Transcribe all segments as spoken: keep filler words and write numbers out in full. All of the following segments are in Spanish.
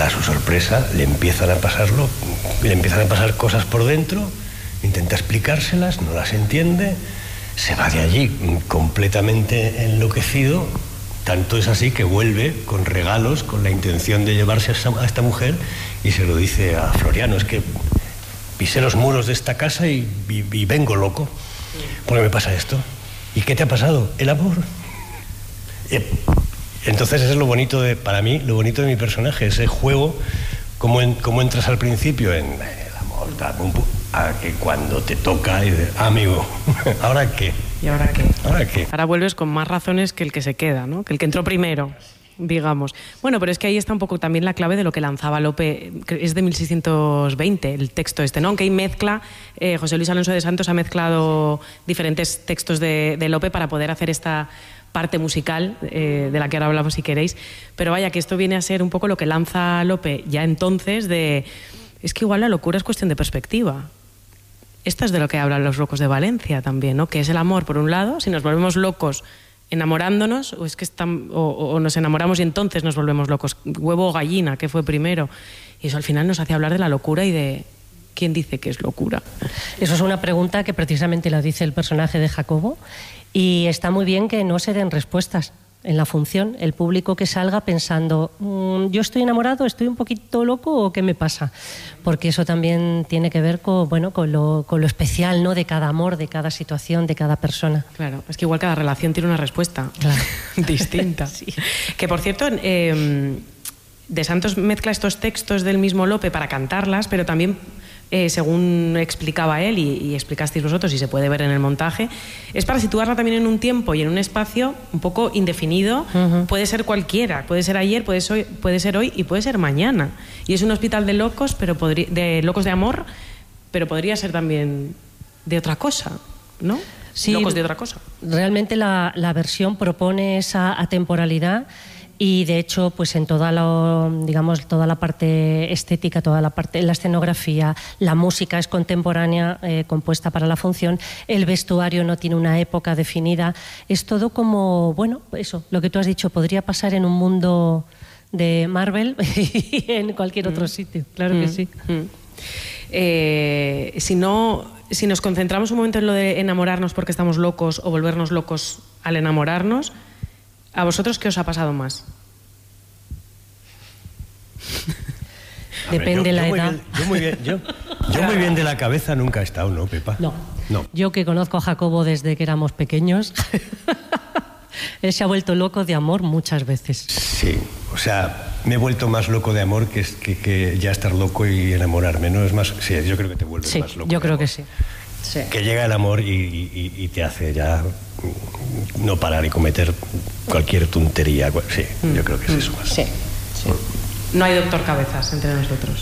para su sorpresa, le empiezan a pasarlo, le empiezan a pasar cosas por dentro, intenta explicárselas, no las entiende, se va de allí completamente enloquecido. Tanto es así que vuelve con regalos, con la intención de llevarse a esta, a esta mujer, y se lo dice a Floriano: es que pisé los muros de esta casa y, y, y vengo loco, porque me pasa esto. ¿Y qué te ha pasado? El amor. Entonces eso es lo bonito de, para mí, lo bonito de mi personaje, ese juego, como, en, como entras al principio en el amor, da, pum, pum, a que cuando te toca y de, ah, amigo, ¿ahora qué? ¿Y ahora qué? ¿Ahora qué? Ahora vuelves con más razones que el que se queda, ¿no? Que el que entró primero, digamos. Bueno, pero es que ahí está un poco también la clave de lo que lanzaba Lope. Es de mil seiscientos veinte el texto este, ¿no? Aunque ahí mezcla, eh, José Luis Alonso de Santos ha mezclado diferentes textos de, de Lope para poder hacer esta parte musical, eh, de la que ahora hablamos si queréis. Pero vaya, que esto viene a ser un poco lo que lanza Lope ya entonces de... Es que igual la locura es cuestión de perspectiva. Esto es de lo que hablan los locos de Valencia también, ¿no? Que es el amor, por un lado, si nos volvemos locos enamorándonos, o es que están, o, o nos enamoramos y entonces nos volvemos locos. Huevo o gallina, ¿qué fue primero? Y eso al final nos hace hablar de la locura y de quién dice que es locura. Eso es una pregunta que precisamente la dice el personaje de Jacobo, y está muy bien que no se den respuestas en la función, el público que salga pensando, mmm, yo estoy enamorado, estoy un poquito loco o qué me pasa, porque eso también tiene que ver con, bueno, con lo, con lo especial, ¿no?, de cada amor, de cada situación, de cada persona. Claro, es que igual cada relación tiene una respuesta, claro, distinta. Sí. Que por cierto, eh, de Santos mezcla estos textos del mismo Lope para cantarlas, pero también Eh, según explicaba él y, y explicasteis vosotros, y se puede ver en el montaje, es para situarla también en un tiempo y en un espacio un poco indefinido. Uh-huh. Puede ser cualquiera, puede ser ayer, puede ser, puede ser hoy y puede ser mañana. Y es un hospital de locos, pero podría, de locos de amor, pero podría ser también de otra cosa, ¿no? Sí, locos de otra cosa. Realmente la, la versión propone esa atemporalidad. Y de hecho, pues en toda la, digamos, toda la parte estética, toda la parte, la escenografía, la música es contemporánea, eh, compuesta para la función, el vestuario no tiene una época definida, es todo como, bueno, eso, lo que tú has dicho, podría pasar en un mundo de Marvel y en cualquier otro mm. sitio, claro mm. que sí. Mm. Eh, si no, si nos concentramos un momento en lo de enamorarnos porque estamos locos o volvernos locos al enamorarnos, ¿a vosotros qué os ha pasado más? Depende de la edad. Bien, yo muy bien, yo, yo muy bien de la cabeza nunca he estado, ¿no, Pepa? No. no. Yo que conozco a Jacobo desde que éramos pequeños, él se ha vuelto loco de amor muchas veces. Sí, o sea, me he vuelto más loco de amor que, que, que ya estar loco y enamorarme, ¿no? Es más, sí, yo creo que te vuelves sí, más loco. yo creo amor. que sí. Sí. Que llega el amor y, y, y te hace ya no parar y cometer cualquier tontería. Sí, mm. yo creo que es eso más. Sí, sí. No hay doctor Cabezas entre nosotros.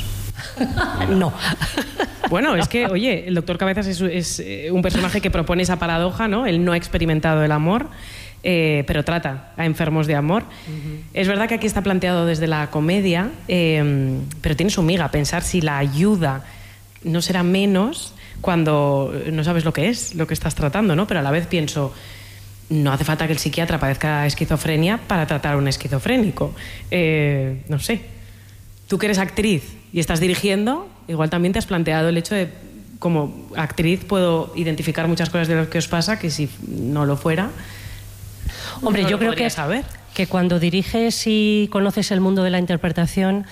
No. Bueno, es que, oye, el doctor Cabezas es, es un personaje que propone esa paradoja, ¿no? Él no ha experimentado el amor, eh, pero trata a enfermos de amor. Uh-huh. Es verdad que aquí está planteado desde la comedia, eh, pero tiene su miga. Pensar si la ayuda no será menos cuando no sabes lo que es, lo que estás tratando, ¿no? Pero a la vez pienso, no hace falta que el psiquiatra padezca esquizofrenia para tratar a un esquizofrénico. Eh, no sé. Tú que eres actriz y estás dirigiendo, igual también te has planteado el hecho de, como actriz puedo identificar muchas cosas de lo que os pasa que si no lo fuera, hombre, no yo lo creo que, saber. que cuando diriges y conoces el mundo de la interpretación,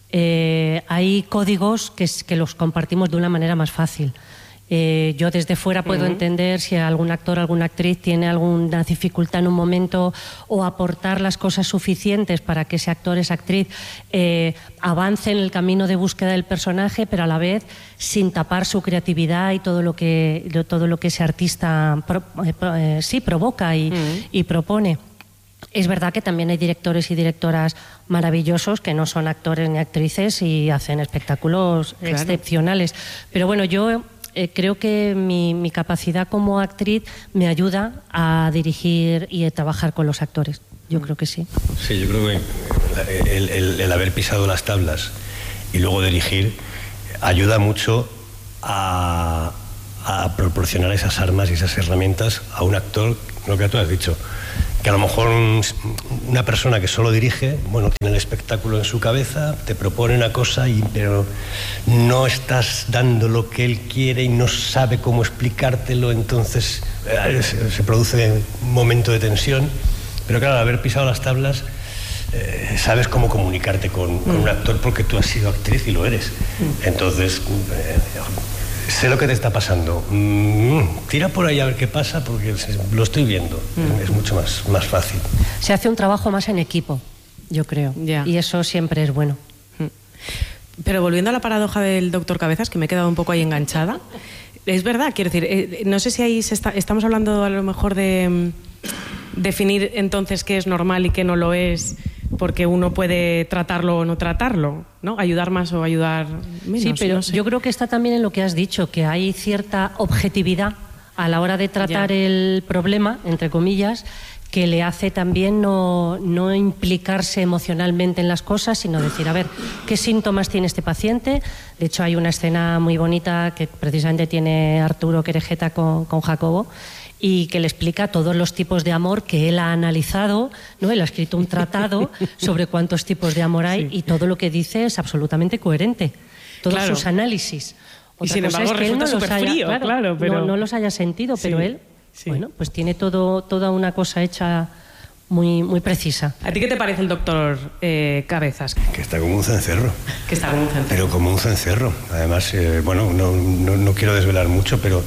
eh, hay códigos que, que los compartimos de una manera más fácil. Eh, yo desde fuera puedo uh-huh. entender si algún actor o alguna actriz tiene alguna dificultad en un momento o aportar las cosas suficientes para que ese actor, esa actriz eh, avance en el camino de búsqueda del personaje, pero a la vez sin tapar su creatividad y todo lo que, todo lo que ese artista pro, eh, sí, provoca y, uh-huh. y propone. Es verdad que también hay directores y directoras maravillosos que no son actores ni actrices y hacen espectáculos claro. excepcionales. Pero bueno, yo eh, creo que mi, mi capacidad como actriz me ayuda a dirigir y a trabajar con los actores. Yo creo que sí. Sí, yo creo que el, el, el haber pisado las tablas y luego dirigir ayuda mucho a, a proporcionar esas armas y esas herramientas a un actor, lo que tú has dicho, que que a lo mejor un, una persona que solo dirige, bueno, tiene el espectáculo en su cabeza, te propone una cosa, y, pero no estás dando lo que él quiere y no sabe cómo explicártelo, entonces eh, se, se produce un momento de tensión. Pero claro, al haber pisado las tablas, eh, sabes cómo comunicarte con, con un actor porque tú has sido actriz y lo eres. Entonces, eh, sé lo que te está pasando. Mm, tira por ahí a ver qué pasa porque lo estoy viendo. Mm. Es mucho más, más fácil. Se hace un trabajo más en equipo, yo creo. Ya. Y eso siempre es bueno. Pero volviendo a la paradoja del doctor Cabezas, que me he quedado un poco ahí enganchada, es verdad, quiero decir, eh, no sé si ahí se está, estamos hablando a lo mejor de mm, definir entonces qué es normal y qué no lo es, porque uno puede tratarlo o no tratarlo, ¿no? Ayudar más o ayudar menos. Sí, pero no sé. yo creo que está también en lo que has dicho, que hay cierta objetividad a la hora de tratar Ya. el problema, entre comillas, que le hace también no, no implicarse emocionalmente en las cosas, sino decir, a ver, ¿qué síntomas tiene este paciente? De hecho, hay una escena muy bonita que precisamente tiene Arturo Querejeta con, con Jacobo, y que le explica todos los tipos de amor que él ha analizado, ¿no? Él ha escrito un tratado sobre cuántos tipos de amor hay, sí. Y todo lo que dice es absolutamente coherente. Todos claro. sus análisis. Otra y sin embargo es que resulta súper frío, claro, claro, pero... no, no los haya sentido, sí. pero él, sí. bueno, pues tiene todo, toda una cosa hecha muy, muy precisa. ¿A ti qué te parece el doctor eh, Cabezas? Que está como un cencerro. Que está como un cencerro. Pero como un cencerro. Además, eh, bueno, no, no, no quiero desvelar mucho, pero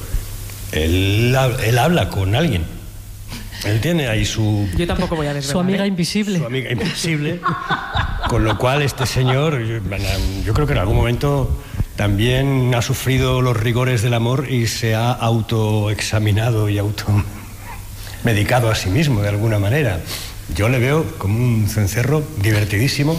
él, él habla con alguien. Él tiene ahí su... Yo tampoco voy a desvelar. Su amiga ¿eh? invisible. Su amiga invisible. Con lo cual este señor, yo, yo creo que en algún momento también ha sufrido los rigores del amor y se ha autoexaminado y automedicado a sí mismo de alguna manera. Yo le veo como un cencerro divertidísimo.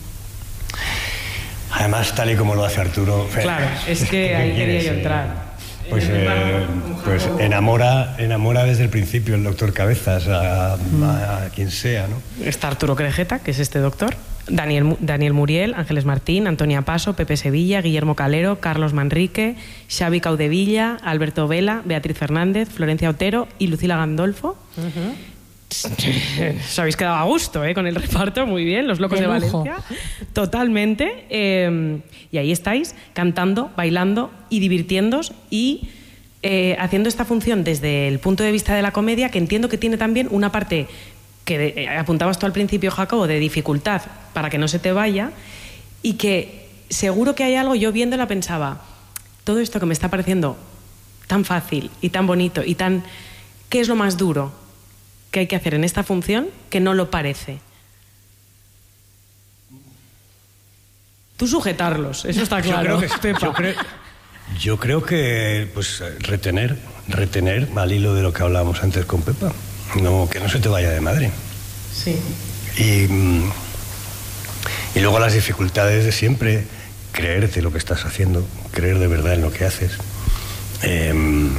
Además, tal y como lo hace Arturo... Claro, es que ahí quería yo entrar. Pues, eh, pues enamora, enamora desde el principio el doctor Cabezas a, a, a quien sea, ¿no? Está Arturo Querejeta, que es este doctor, Daniel, Daniel Muriel, Ángeles Martín, Antonia Paso, Pepe Sevilla, Guillermo Calero, Carlos Manrique, Xavi Caudevilla, Alberto Vela, Beatriz Fernández, Florencia Otero y Lucila Gandolfo. Uh-huh. Os habéis quedado a gusto, ¿eh? Con el reparto, muy bien, los locos de, de Valencia, totalmente. Eh, y ahí estáis cantando, bailando y divirtiéndoos y eh, haciendo esta función desde el punto de vista de la comedia, que entiendo que tiene también una parte que de, eh, apuntabas tú al principio, Jacobo, de dificultad para que no se te vaya, y que seguro que hay algo, yo viéndola pensaba, todo esto que me está pareciendo tan fácil y tan bonito y tan... ¿Qué es lo más duro que hay que hacer en esta función que no lo parece? Tú sujetarlos, eso está claro. Yo creo que, yo creo, yo creo que pues retener, retener al hilo de lo que hablábamos antes con Pepa, no, que no se te vaya de madre. Sí. Y, y luego las dificultades de siempre, creerte lo que estás haciendo, creer de verdad en lo que haces. Eh,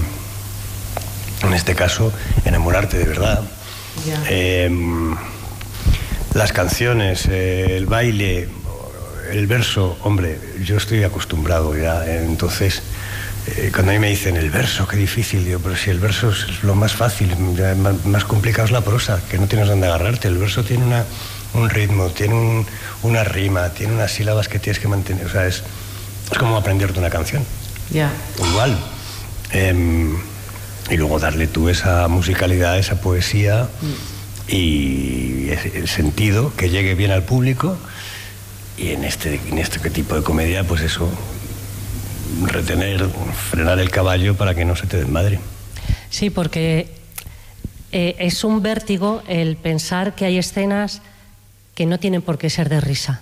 en este caso, enamorarte de verdad. Yeah. Eh, las canciones, eh, el baile, el verso, hombre, yo estoy acostumbrado ya, eh, entonces eh, cuando a mí me dicen el verso, qué difícil, digo, pero si el verso es lo más fácil, ya más, más complicado es la prosa, que no tienes dónde agarrarte. El verso tiene una, un ritmo, tiene un, una rima, tiene unas sílabas que tienes que mantener, o sea, es, es como aprenderte una canción. Yeah. Igual. Eh, y luego darle tú esa musicalidad, esa poesía mm. y el sentido que llegue bien al público. Y en este, en este tipo de comedia, pues eso, retener, frenar el caballo para que no se te desmadre. Sí, porque eh, es un vértigo el pensar que hay escenas que no tienen por qué ser de risa.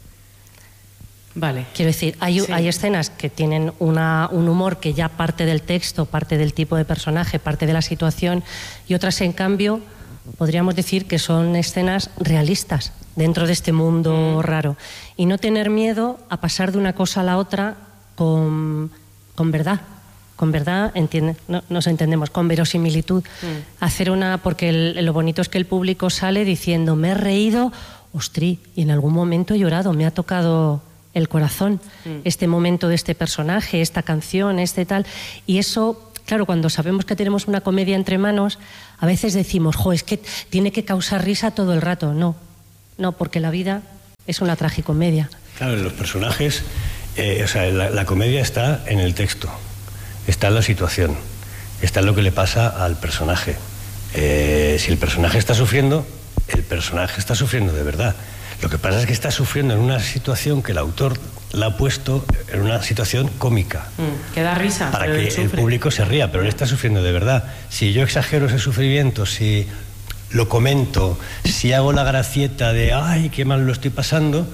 Vale. Quiero decir, hay, sí. hay escenas que tienen una, un humor que ya parte del texto, parte del tipo de personaje, parte de la situación, y otras, en cambio, podríamos decir que son escenas realistas dentro de este mundo raro. Y no tener miedo a pasar de una cosa a la otra con, con verdad. Con verdad, entiende, no, nos entendemos, con verosimilitud. Mm. Hacer una, porque el, lo bonito es que el público sale diciendo, me he reído, ostrí, y en algún momento he llorado, me ha tocado el corazón, mm. este momento de este personaje, esta canción, este tal, y eso claro, cuando sabemos que tenemos una comedia entre manos, a veces decimos, jo, es que tiene que causar risa todo el rato. No, no, porque la vida es una tragicomedia. Claro, los personajes, eh, o sea, la, la comedia está en el texto, está en la situación, está en lo que le pasa al personaje. Eh, si el personaje está sufriendo, el personaje está sufriendo de verdad. Lo que pasa es que está sufriendo en una situación que el autor la ha puesto en una situación cómica. Mm, que da risa. Para que el público se ría, pero él está sufriendo de verdad. Si yo exagero ese sufrimiento, si lo comento, si hago la gracieta de ¡ay, qué mal lo estoy pasando!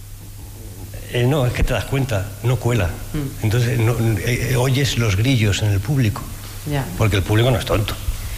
Eh, no, es que te das cuenta, no cuela. Mm. Entonces no, eh, oyes los grillos en el público. Ya. Porque el público no es tonto.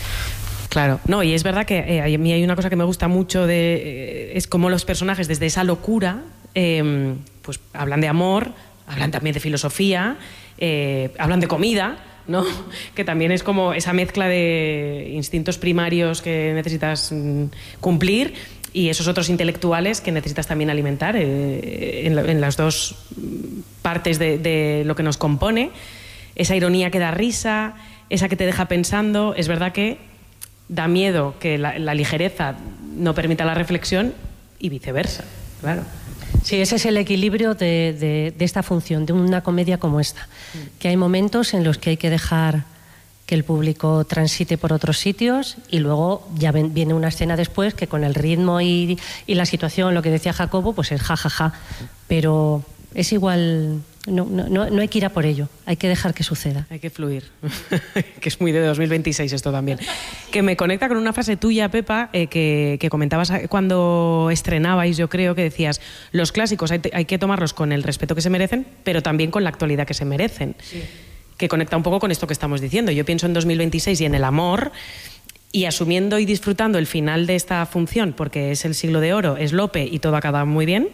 Claro, no, y es verdad que eh, a mí hay una cosa que me gusta mucho de eh, es como los personajes desde esa locura eh, pues hablan de amor, hablan también de filosofía, eh, hablan de comida, ¿no? Que también es como esa mezcla de instintos primarios que necesitas mm, cumplir y esos otros intelectuales que necesitas también alimentar eh, en, la, en las dos partes de, de lo que nos compone, esa ironía que da risa, esa que te deja pensando. Es verdad que da miedo que la, la ligereza no permita la reflexión y viceversa, claro. Sí, ese es el equilibrio de, de, de esta función, de una comedia como esta, que hay momentos en los que hay que dejar que el público transite por otros sitios y luego ya ven, viene una escena después que con el ritmo y, y la situación, lo que decía Jacobo, pues es jajaja, ja, ja. Pero es igual, no, no, no hay que ir a por ello, hay que dejar que suceda. Hay que fluir, que es muy de dos mil veintiséis esto también. Que me conecta con una frase tuya, Pepa, eh, que, que comentabas cuando estrenabais, yo creo, que decías, los clásicos hay, hay que tomarlos con el respeto que se merecen, pero también con la actualidad que se merecen. Sí. Que conecta un poco con esto que estamos diciendo. Yo pienso en dos mil veintiséis y en el amor, y asumiendo y disfrutando el final de esta función, porque es el siglo de oro, es Lope y todo acaba muy bien,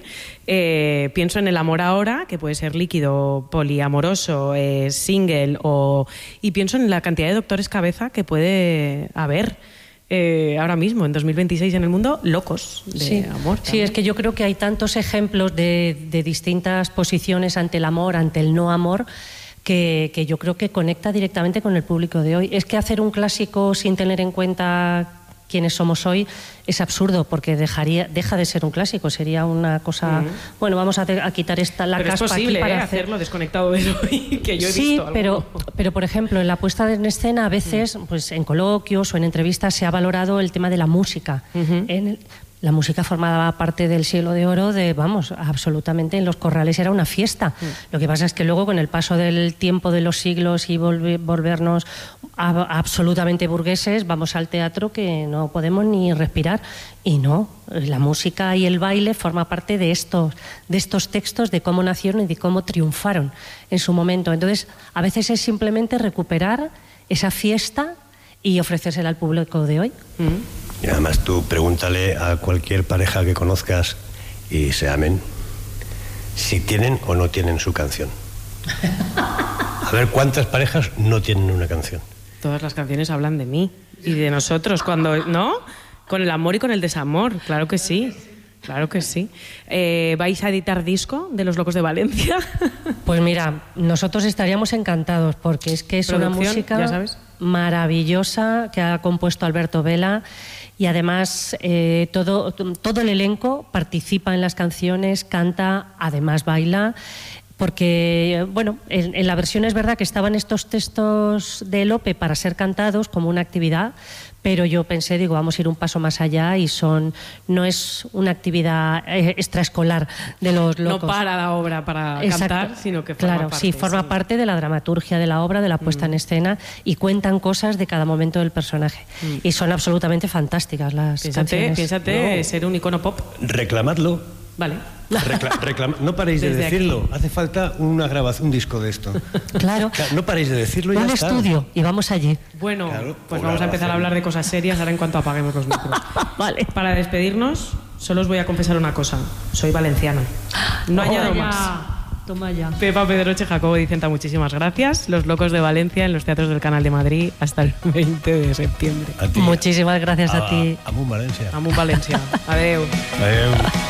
eh, pienso en el amor ahora, que puede ser líquido, poliamoroso, eh, single, o, y pienso en la cantidad de doctores cabeza que puede haber eh, ahora mismo, en dos mil veintiséis en el mundo, locos de sí. amor. Sí, también. Es que yo creo que hay tantos ejemplos de, de distintas posiciones ante el amor, ante el no amor, Que, que yo creo que conecta directamente con el público de hoy. Es que hacer un clásico sin tener en cuenta quiénes somos hoy es absurdo, porque dejaría, deja de ser un clásico, sería una cosa... Mm. Bueno, vamos a, te, a quitar esta la pero caspa es posible, aquí para ¿eh? hacer... hacerlo desconectado de hoy, que yo he sí, visto algo. pero, pero por ejemplo, en la puesta en escena a veces, mm. pues en coloquios o en entrevistas se ha valorado el tema de la música. Mm-hmm. En el, La música formaba parte del siglo de oro de, vamos, absolutamente en los corrales era una fiesta. Mm. Lo que pasa es que luego con el paso del tiempo de los siglos y volver, volvernos a, a absolutamente burgueses, vamos al teatro que no podemos ni respirar. Y no, la música y el baile forma parte de estos, de estos textos, de cómo nacieron y de cómo triunfaron en su momento. Entonces, a veces es simplemente recuperar esa fiesta y ofrecérsela al público de hoy. Mm. Y además tú pregúntale a cualquier pareja que conozcas y se amen si tienen o no tienen su canción. A ver cuántas parejas no tienen una canción. Todas las canciones hablan de mí y de nosotros, cuando, ¿no? Con el amor y con el desamor, claro que sí. Claro que sí. Eh, ¿Vais a editar disco de Los Locos de Valencia? Pues mira, nosotros estaríamos encantados porque es que es una música ya sabes. maravillosa que ha compuesto Alberto Vela y además eh, todo, todo el elenco participa en las canciones, canta, además baila. Porque, bueno, en, en la versión es verdad que estaban estos textos de Lope para ser cantados como una actividad, pero yo pensé, digo, vamos a ir un paso más allá y son no es una actividad eh, extraescolar de Los Locos. No para la obra para Exacto. cantar, sino que forma claro, parte. sí, forma sí. parte de la dramaturgia de la obra, de la puesta mm. en escena y cuentan cosas de cada momento del personaje. Mm. Y son absolutamente fantásticas las piénsate, canciones. Piénsate no. ser un icono pop. Reclamadlo. Vale. Recla reclama no paréis de Desde decirlo. aquí. Hace falta una grabación, un disco de esto. Claro. No paréis de decirlo y ya un está. estudio y vamos allí. Bueno, claro, pues vamos a empezar a hablar de cosas serias ahora en cuanto apaguemos los micros. Vale. Para despedirnos, solo os voy a confesar una cosa. Soy valenciana. No añado más. Toma ya. Pepa, Pedroche, Jacobo Dicenta, muchísimas gracias. Los Locos de Valencia en los teatros del Canal de Madrid hasta el veinte de septiembre. Muchísimas gracias a, a ti. Amunt Valencia. Amunt Valencia. Adeu. Adeu.